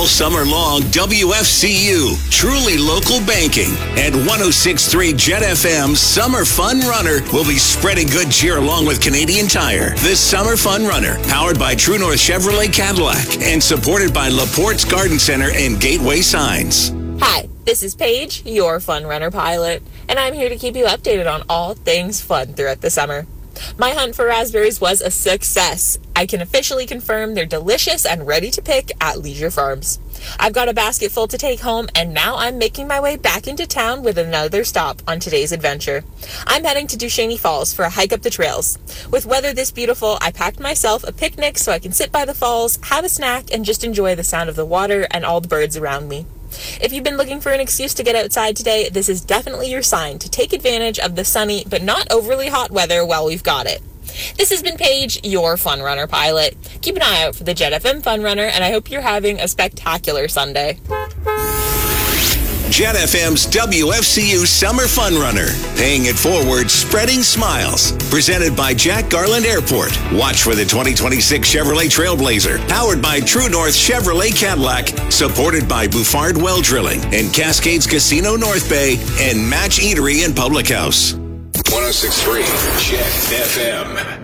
summer long, WFCU, truly local banking, and 106.3 Jet FM's Summer Fun Runner will be spreading good cheer along with Canadian Tire. This Summer Fun Runner, powered by True North Chevrolet Cadillac and supported by LaPorte's Garden Center and Gateway Signs. Hi, this is Paige, your Fun Runner pilot, and I'm here to keep you updated on all things fun throughout the summer. My hunt for raspberries was a success. I can officially confirm they're delicious and ready to pick at Leisure Farms. I've got a basket full to take home, and now I'm making my way back into town with another stop on today's adventure. I'm heading to Duchesne Falls for a hike up the trails. With weather this beautiful, I packed myself a picnic so I can sit by the falls, have a snack, and just enjoy the sound of the water and all the birds around me. If you've been looking for an excuse to get outside today, this is definitely your sign to take advantage of the sunny but not overly hot weather while we've got it. This has been Paige, your Fun Runner pilot. Keep an eye out for the Jet FM Fun Runner, and I hope you're having a spectacular Sunday. Jet FM's WFCU Summer Fun Runner, paying it forward, spreading smiles. Presented by Jack Garland Airport. Watch for the 2026 Chevrolet Trailblazer, powered by True North Chevrolet Cadillac, supported by Bouffard Well Drilling and Cascades Casino North Bay and Match Eatery and Public House. 106.3 Jet FM.